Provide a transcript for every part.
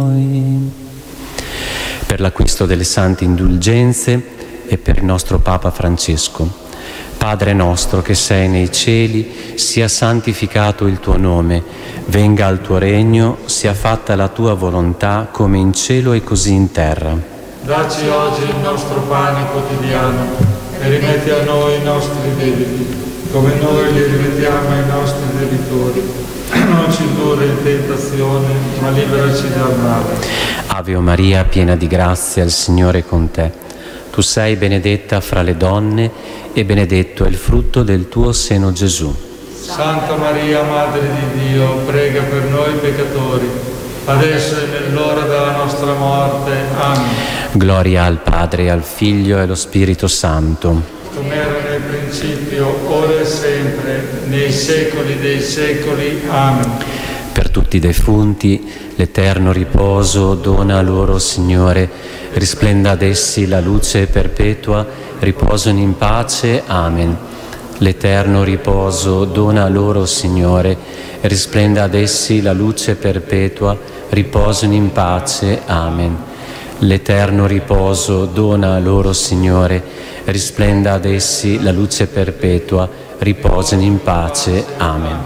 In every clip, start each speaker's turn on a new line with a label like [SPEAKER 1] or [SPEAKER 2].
[SPEAKER 1] Per l'acquisto delle sante indulgenze e per il nostro Papa Francesco. Padre nostro che sei nei cieli, sia santificato il tuo nome, venga al tuo regno, sia fatta la tua volontà come in cielo e così in terra.
[SPEAKER 2] Dacci oggi il nostro pane quotidiano e rimetti a noi i nostri debiti, come noi li rimettiamo ai nostri debitori. Non ci indurre in tentazione, ma liberaci dal male.
[SPEAKER 1] Ave Maria, piena di grazia, il Signore è con te. Tu sei benedetta fra le donne e benedetto è il frutto del tuo seno, Gesù.
[SPEAKER 2] Santa Maria, Madre di Dio, prega per noi peccatori, adesso e nell'ora della nostra morte. Amen.
[SPEAKER 1] Gloria al Padre, al Figlio e allo Spirito Santo.
[SPEAKER 2] Come era nel principio, ora e sempre, nei secoli dei secoli. Amen.
[SPEAKER 1] Per tutti i defunti, l'eterno riposo dona loro, Signore, risplenda ad essi la luce perpetua, riposano in pace. Amen. L'eterno riposo dona loro, Signore, risplenda ad essi la luce perpetua, riposano in pace. Amen. L'eterno riposo dona loro, Signore, risplenda ad essi la luce perpetua, riposano in pace. Amen.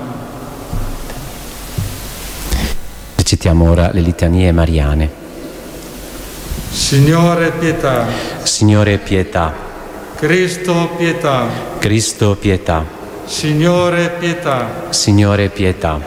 [SPEAKER 1] Recitiamo ora le litanie mariane.
[SPEAKER 2] Signore, pietà.
[SPEAKER 1] Signore, pietà.
[SPEAKER 2] Cristo, pietà.
[SPEAKER 1] Cristo, pietà.
[SPEAKER 2] Signore, pietà.
[SPEAKER 1] Signore, pietà.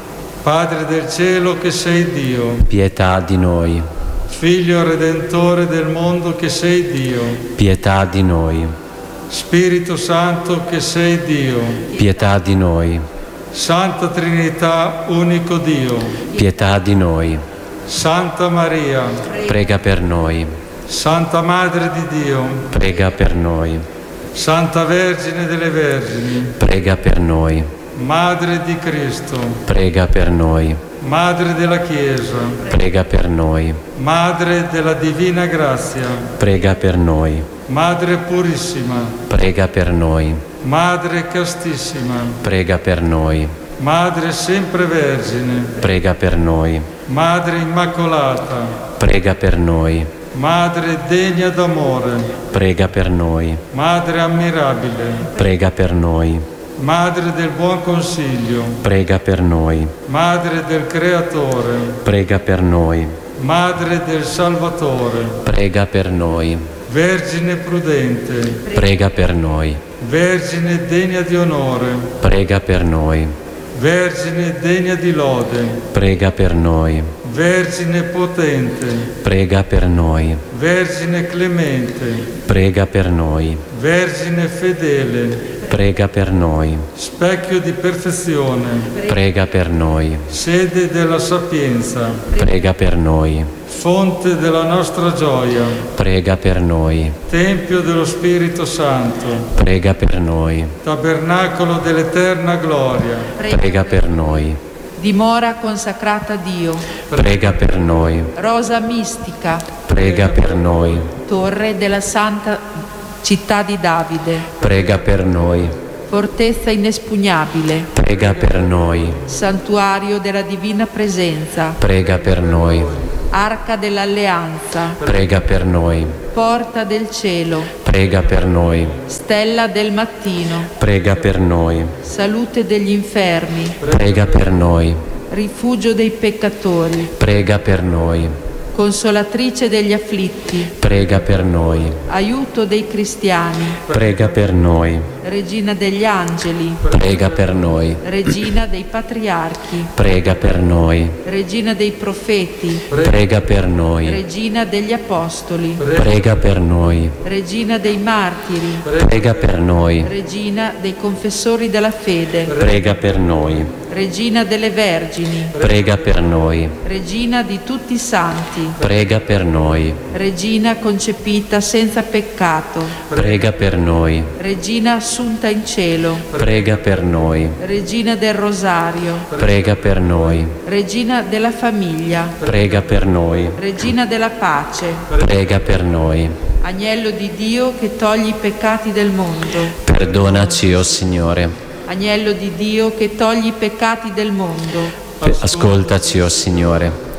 [SPEAKER 2] Padre del cielo che sei Dio.
[SPEAKER 1] Pietà di noi.
[SPEAKER 2] Figlio redentore del mondo che sei Dio.
[SPEAKER 1] Pietà di noi.
[SPEAKER 2] Spirito Santo che sei Dio.
[SPEAKER 1] Pietà di noi.
[SPEAKER 2] Santa Trinità, unico Dio.
[SPEAKER 1] Pietà di noi.
[SPEAKER 2] Santa Maria.
[SPEAKER 1] Prega per noi.
[SPEAKER 2] Santa Madre di Dio.
[SPEAKER 1] Prega per noi.
[SPEAKER 2] Santa Vergine delle Vergini.
[SPEAKER 1] Prega per noi.
[SPEAKER 2] Madre di Cristo.
[SPEAKER 1] Prega per noi.
[SPEAKER 2] Madre della Chiesa.
[SPEAKER 1] Prega per noi.
[SPEAKER 2] Madre della Divina Grazia.
[SPEAKER 1] Prega per noi.
[SPEAKER 2] Madre purissima.
[SPEAKER 1] Prega per noi.
[SPEAKER 2] Madre castissima.
[SPEAKER 1] Prega per noi.
[SPEAKER 2] Madre sempre Vergine.
[SPEAKER 1] Prega per noi.
[SPEAKER 2] Madre immacolata.
[SPEAKER 1] Prega per noi.
[SPEAKER 2] Madre degna d'amore.
[SPEAKER 1] Prega per noi.
[SPEAKER 2] Madre ammirabile.
[SPEAKER 1] Prega per noi.
[SPEAKER 2] Madre del buon consiglio.
[SPEAKER 1] Prega per noi.
[SPEAKER 2] Madre del Creatore.
[SPEAKER 1] Prega per noi.
[SPEAKER 2] Madre del Salvatore.
[SPEAKER 1] Prega per noi.
[SPEAKER 2] Vergine prudente.
[SPEAKER 1] Prega per noi.
[SPEAKER 2] Vergine degna di onore.
[SPEAKER 1] Prega per noi.
[SPEAKER 2] Vergine degna di lode.
[SPEAKER 1] Prega per noi.
[SPEAKER 2] Vergine potente.
[SPEAKER 1] Prega per noi.
[SPEAKER 2] Vergine clemente.
[SPEAKER 1] Prega per noi.
[SPEAKER 2] Vergine fedele.
[SPEAKER 1] Prega per noi.
[SPEAKER 2] Specchio di perfezione.
[SPEAKER 1] Prega per noi.
[SPEAKER 2] Sede della sapienza.
[SPEAKER 1] Prega per noi.
[SPEAKER 2] Fonte della nostra gioia.
[SPEAKER 1] Prega per noi.
[SPEAKER 2] Tempio dello Spirito Santo.
[SPEAKER 1] Prega per noi.
[SPEAKER 2] Tabernacolo dell'eterna gloria.
[SPEAKER 1] Prega per noi.
[SPEAKER 3] Dimora consacrata a Dio.
[SPEAKER 1] Prega per noi.
[SPEAKER 3] Rosa mistica.
[SPEAKER 1] Prega per noi.
[SPEAKER 3] Torre della Santa Città di Davide.
[SPEAKER 1] Prega per noi.
[SPEAKER 3] Fortezza inespugnabile.
[SPEAKER 1] Prega per noi.
[SPEAKER 3] Santuario della Divina Presenza.
[SPEAKER 1] Prega per noi.
[SPEAKER 3] Arca dell'Alleanza.
[SPEAKER 1] Prega per noi.
[SPEAKER 3] Porta del cielo.
[SPEAKER 1] Prega per noi.
[SPEAKER 3] Stella del mattino.
[SPEAKER 1] Prega per noi.
[SPEAKER 3] Salute degli infermi.
[SPEAKER 1] Prega per noi.
[SPEAKER 3] Rifugio dei peccatori.
[SPEAKER 1] Prega per noi.
[SPEAKER 3] Consolatrice degli afflitti.
[SPEAKER 1] Prega per noi.
[SPEAKER 3] Aiuto dei cristiani.
[SPEAKER 1] Prega per noi.
[SPEAKER 3] Regina degli angeli.
[SPEAKER 1] Prega per noi.
[SPEAKER 3] Regina dei patriarchi.
[SPEAKER 1] Prega per noi.
[SPEAKER 3] Regina dei profeti.
[SPEAKER 1] Prega per noi.
[SPEAKER 3] Regina degli apostoli.
[SPEAKER 1] Prega per noi.
[SPEAKER 3] Regina dei martiri.
[SPEAKER 1] Prega per noi.
[SPEAKER 3] Regina dei confessori della fede.
[SPEAKER 1] Prega per noi.
[SPEAKER 3] Regina delle vergini.
[SPEAKER 1] Prega per noi.
[SPEAKER 3] Regina di tutti i santi.
[SPEAKER 1] Prega per noi.
[SPEAKER 3] Regina concepita senza peccato.
[SPEAKER 1] Prega per noi.
[SPEAKER 3] Regina assunta in cielo.
[SPEAKER 1] Prega per noi.
[SPEAKER 3] Regina del rosario.
[SPEAKER 1] Prega per noi.
[SPEAKER 3] Regina della famiglia.
[SPEAKER 1] Prega per noi.
[SPEAKER 3] Regina della pace.
[SPEAKER 1] Prega per noi.
[SPEAKER 3] Agnello di Dio che togli i peccati del mondo.
[SPEAKER 1] Perdonaci, o Signore.
[SPEAKER 3] Agnello di Dio che togli i peccati del mondo.
[SPEAKER 1] Ascoltaci, o Signore.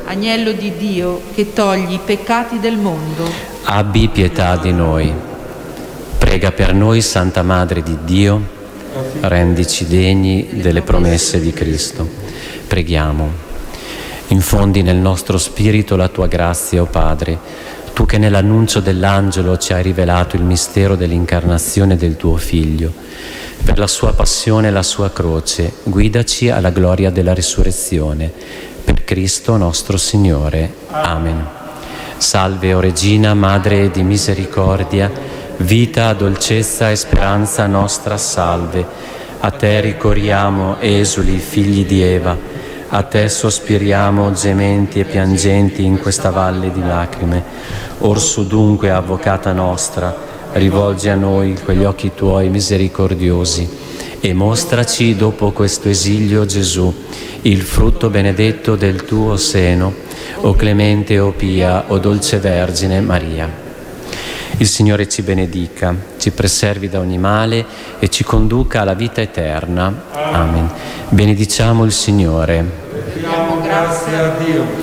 [SPEAKER 3] Agnello di Dio, che togli i peccati del mondo,
[SPEAKER 1] abbi pietà di noi. Prega per noi, Santa Madre di Dio, rendici degni delle promesse di Cristo. Preghiamo. Infondi nel nostro spirito la tua grazia, o Padre, tu che nell'annuncio dell'angelo ci hai rivelato il mistero dell'incarnazione del tuo Figlio. Per la sua passione e la sua croce, guidaci alla gloria della risurrezione. Per Cristo nostro Signore. Amen. Salve, o Regina, Madre di misericordia, vita, dolcezza e speranza nostra, salve. A te ricorriamo, esuli, figli di Eva. A te sospiriamo, gementi e piangenti in questa valle di lacrime. Orsu dunque, avvocata nostra, rivolgi a noi quegli occhi tuoi misericordiosi e mostraci dopo questo esilio Gesù, il frutto benedetto del tuo seno, o clemente, o pia, o dolce Vergine Maria. Il Signore ci benedica, ci preservi da ogni male e ci conduca alla vita eterna. Amen. Benediciamo il Signore.
[SPEAKER 2] Diamo grazie a Dio.